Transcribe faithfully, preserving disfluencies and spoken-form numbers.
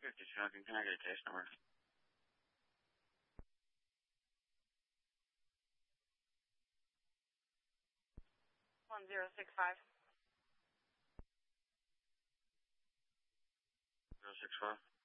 fifty-two Duncan, can I get a case number? one zero six five. zero six five.